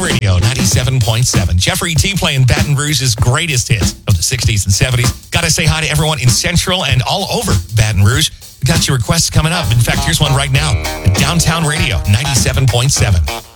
Radio 97.7. Jeffrey T playing Baton Rouge's greatest hits of the 60s and 70s. Got to say hi to everyone in Central and all over Baton Rouge. We got your requests coming up. In fact, here's one right now. Downtown Radio 97.7.